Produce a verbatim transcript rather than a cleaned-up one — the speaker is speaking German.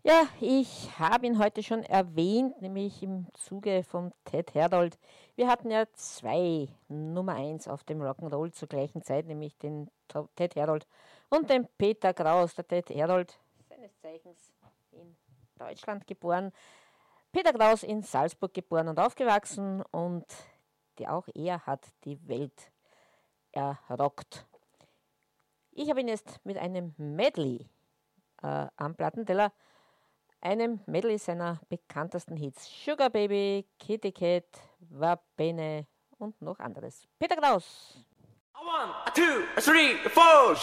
Ja, ich habe ihn heute schon erwähnt, nämlich im Zuge von Ted Herold. Wir hatten ja zwei Nummer eins auf dem Rock'n'Roll zur gleichen Zeit, nämlich den To- Ted Herold und den Peter Kraus. Der Ted Herold, seines Zeichens in Deutschland geboren, Peter Kraus in Salzburg geboren und aufgewachsen, und die, auch er hat die Welt errockt. Ich habe ihn jetzt mit einem Medley äh, am Plattenteller, einem Medley seiner bekanntesten Hits: Sugar Baby, Kitty Cat, Va Bene und noch anderes. Peter Kraus. One, two, three, four.